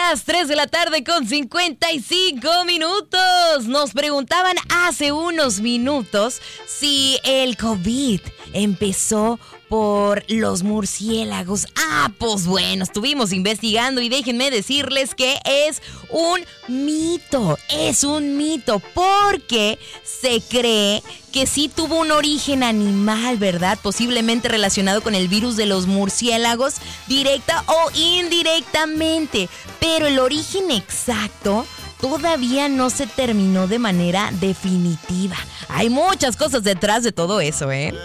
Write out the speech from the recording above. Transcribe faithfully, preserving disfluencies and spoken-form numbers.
las tres de la tarde con cincuenta y cinco minutos. Nos preguntaban hace unos minutos si el COVID empezó por los murciélagos. Ah, pues bueno, estuvimos investigando y déjenme decirles que es un mito, es un mito, porque se cree que sí tuvo un origen animal, ¿verdad? Posiblemente relacionado con el virus de los murciélagos, directa o indirectamente, pero el origen exacto todavía no se terminó de manera definitiva. Hay muchas cosas detrás de todo eso, ¿eh?